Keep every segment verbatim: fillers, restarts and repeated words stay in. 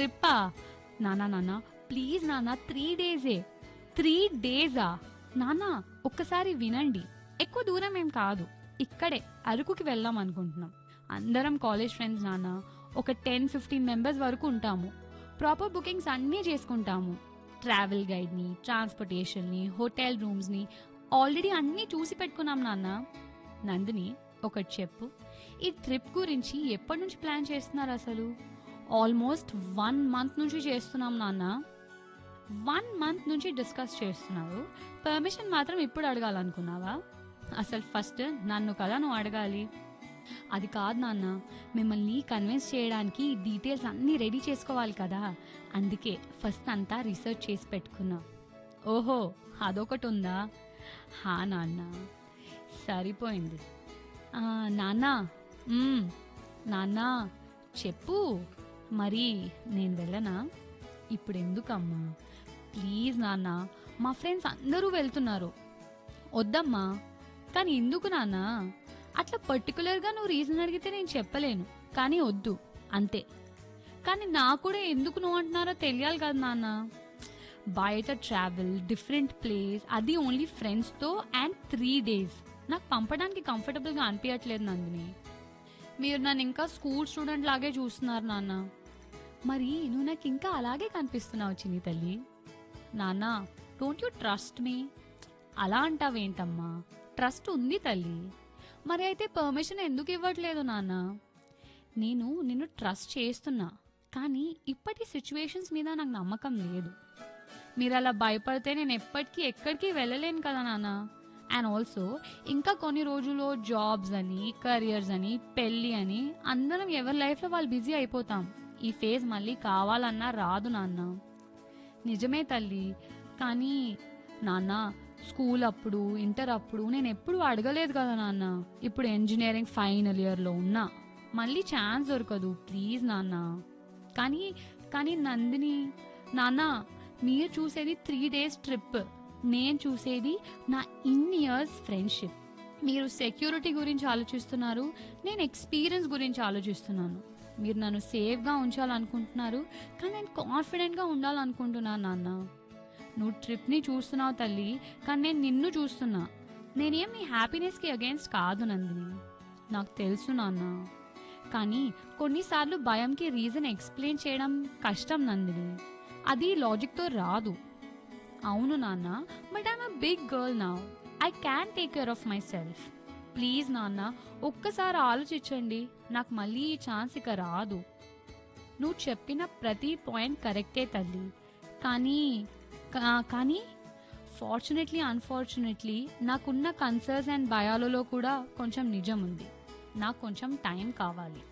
ట్రిప్పా? నానా నానా ప్లీజ్ నానా, త్రీ డేసే. త్రీ డేసా? నానా ఒక్కసారి వినండి, ఎక్కువ దూరం ఏం కాదు, ఇక్కడే అరకుకి వెళ్దాం అనుకుంటున్నాం. అందరం కాలేజ్ ఫ్రెండ్స్ నాన్న, ఒక టెన్ ఫిఫ్టీన్ మెంబర్స్ వరకు ఉంటాము. ప్రాపర్ బుకింగ్స్ అన్నీ చేసుకుంటాము. ట్రావెల్ గైడ్ని, ట్రాన్స్పోర్టేషన్ని, హోటల్ రూమ్స్ని ఆల్రెడీ అన్నీ చూసి పెట్టుకున్నాం నాన్న. నందిని ఒకటి చెప్పు, ఈ ట్రిప్ గురించి ఎప్పటి నుంచి ప్లాన్ చేస్తున్నారు అసలు? ఆల్మోస్ట్ వన్ మంత్ నుంచి చేస్తున్నాం నాన్న. వన్ మంత్ నుంచి డిస్కస్ చేస్తున్నారు, పర్మిషన్ మాత్రం ఇప్పుడు అడగాలనుకున్నావా? అసలు ఫస్ట్ నన్ను కదా నువ్వు అడగాలి. అది కాదు నాన్న, మిమ్మల్ని కన్విన్స్ చేయడానికి డీటెయిల్స్ అన్నీ రెడీ చేసుకోవాలి కదా, అందుకే ఫస్ట్ అంతా రీసెర్చ్ చేసి పెట్టుకున్నా. ఓహో అదొకటి ఉందా? హా నాన్న, సరిపోయింది. నాన్న నాన్న చెప్పు, మరి నేను వెళ్ళనా? ఇప్పుడు ఎందుకమ్మా? ప్లీజ్ నాన్న, మా ఫ్రెండ్స్ అందరూ వెళ్తున్నారు. వద్దమ్మా. కానీ ఎందుకు నాన్న? అట్లా పర్టికులర్గా నువ్వు రీజన్ అడిగితే నేను చెప్పలేను, కానీ వద్దు అంతే. కానీ నాకు కూడా ఎందుకు నువ్వు అంటున్నారో తెలియాలి కదా నాన్న. బయట ట్రావెల్, డిఫరెంట్ ప్లేస్, అది ఓన్లీ ఫ్రెండ్స్తో అండ్ త్రీ డేస్ నాకు పంపడానికి కంఫర్టబుల్గా అనిపించట్లేదు నందిని. మీరు నన్ను ఇంకా స్కూల్ స్టూడెంట్ లాగే చూస్తున్నారు నాన్న. మరి నువ్వు నాకు ఇంకా అలాగే కనిపిస్తున్నావు చిన్ని తల్లి. నాన్న డోంట్ యూ ట్రస్ట్ మీ? అలా అంటావేంటమ్మా? ట్రస్ట్ ఉంది తల్లి. మరి అయితే పర్మిషన్ ఎందుకు ఇవ్వట్లేదు నాన్న? నేను నిన్ను ట్రస్ట్ చేస్తున్నా, కానీ ఇప్పటి సిచ్యువేషన్స్ మీద నాకు నమ్మకం లేదు. మీరు అలా భయపడితే నేను ఎప్పటికీ ఎక్కడికి వెళ్ళలేను కదా నాన్న. అండ్ ఆల్సో ఇంకా కొన్ని రోజుల్లో జాబ్స్ అని, కెరియర్స్ అని, పెళ్ళి అని అందరం ఎవరి లైఫ్లో వాళ్ళు బిజీ అయిపోతాం. ఈ ఫేజ్ మళ్ళీ కావాలన్నా రాదు నాన్న. నిజమే తల్లి, కానీ నాన్న స్కూల్ అప్పుడు, ఇంటర్ అప్పుడు నేను ఎప్పుడు అడగలేదు కదా నాన్న. ఇప్పుడు ఇంజనీరింగ్ ఫైనల్ ఇయర్లో ఉన్నా, మళ్ళీ ఛాన్స్ దొరకదు. ప్లీజ్ నాన్న. కానీ కానీ నందిని నాన్న, మీరు చూసేది త్రీ డేస్ ట్రిప్, నేను చూసేది నా ఇన్ని ఇయర్స్ ఫ్రెండ్షిప్. మీరు సెక్యూరిటీ గురించి ఆలోచిస్తున్నారు, నేను ఎక్స్పీరియన్స్ గురించి ఆలోచిస్తున్నాను. మీరు నన్ను సేఫ్గా ఉంచాలనుకుంటున్నారు, కానీ నేను కాన్ఫిడెంట్గా ఉండాలనుకుంటున్నాను నాన్న. నువ్వు ట్రిప్ని చూస్తున్నావు తల్లి, కానీ నేను నిన్ను చూస్తున్నా. నేనేం నీ హ్యాపీనెస్కి అగేన్స్ట్ కాదు నందిని, నాకు తెలుసు నాన్న. కానీ కొన్నిసార్లు భయంకి రీజన్ ఎక్స్ప్లెయిన్ చేయడం కష్టం నందిని, అది లాజిక్తో రాదు. అవును నాన్న, but I'm a big girl now, I can take care of my self. Please నాన్న ఒక్కసారి ఆలోచించండి, నాకు మళ్ళీ ఈ ఛాన్స్ ఇక రాదు. నువ్వు చెప్పిన ప్రతి పాయింట్ కరెక్టే తల్లి, కానీ కానీ ఫార్చునేట్లీ అన్ఫార్చునేట్లీ నాకున్న కన్సర్న్స్ అండ్ భయాలలో కూడా కొంచెం నిజం ఉంది. నాకు కొంచెం టైం కావాలి.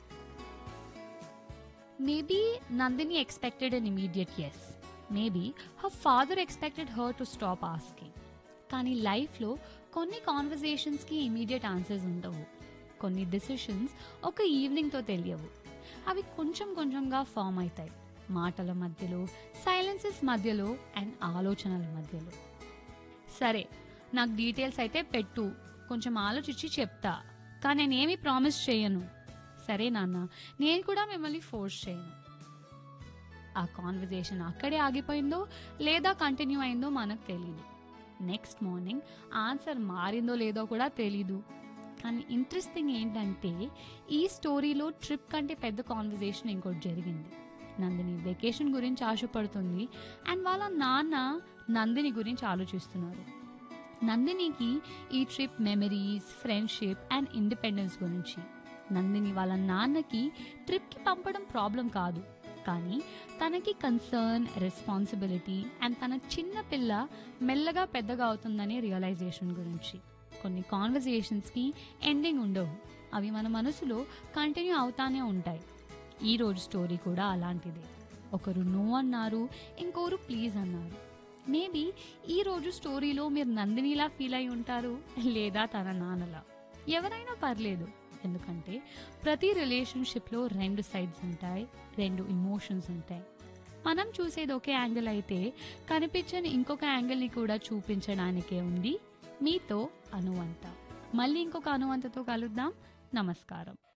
Maybe Nandini expected an immediate yes, maybe her father expected her to stop asking. కానీ లైఫ్లో కొన్ని కాన్వర్జేషన్స్కి ఇమీడియట్ ఆన్సర్స్ ఉండవు, కొన్ని డిసిషన్స్ ఒక ఈవినింగ్తో తెలియవు. అవి కొంచెం కొంచెంగా ఫామ్ అవుతాయి, మాటల మధ్యలో, సైలెన్సెస్ మధ్యలో అండ్ ఆలోచనల మధ్యలో. సరే, నాకు డీటెయిల్స్ అయితే పెట్టు, కొంచెం ఆలోచించి చెప్తా, కానీ నేనేమి ప్రామిస్ చేయను. సరే నాన్న, నేను కూడా మిమ్మల్ని ఫోర్స్ చేయను. ఆ కాన్వర్జేషన్ అక్కడే ఆగిపోయిందో లేదా కంటిన్యూ అయిందో మనకు తెలీదు. నెక్స్ట్ మార్నింగ్ ఆన్సర్ మారిందో లేదో కూడా తెలీదు. కానీ ఇంట్రెస్టింగ్ ఏంటంటే ఈ స్టోరీలో ట్రిప్ కంటే పెద్ద కాన్వర్జేషన్ ఇంకోటి జరిగింది. నందిని వెకేషన్ గురించి ఆశపడుతుంది అండ్ వాళ్ళ నాన్న నందిని గురించి ఆలోచిస్తున్నారు. నందినికి ఈ trip memories, friendship and independence గురించి. నందిని వాళ్ళ నాన్నకి ట్రిప్కి పంపడం ప్రాబ్లం కాదు, కానీ తనకి కన్సర్న్, రెస్పాన్సిబిలిటీ అండ్ తన చిన్న పిల్ల మెల్లగా పెద్దగా అవుతుందనే రియలైజేషన్ గురించి. కొన్ని కాన్వర్జేషన్స్కి ఎండింగ్ ఉండవు, అవి మన మనసులో కంటిన్యూ అవుతానే ఉంటాయి. ఈరోజు స్టోరీ కూడా అలాంటిదే. ఒకరు నో అన్నారు, ఇంకోరు ప్లీజ్ అన్నారు. మేబీ ఈరోజు స్టోరీలో మీరు నందినిలా ఫీల్ అయి ఉంటారు, లేదా తన నాన్నలా. ఎవరైనా పర్లేదు, ఎందుకంటే ప్రతి రిలేషన్షిప్లో రెండు సైడ్స్ ఉంటాయి, రెండు ఇమోషన్స్ ఉంటాయి. మనం చూసేది ఒకే యాంగిల్ అయితే కనిపించని ఇంకొక యాంగిల్ని కూడా చూపించడానికే ఉంది మీతో అనువంత. మళ్ళీ ఇంకొక అనువంతతో కలుద్దాం. నమస్కారం.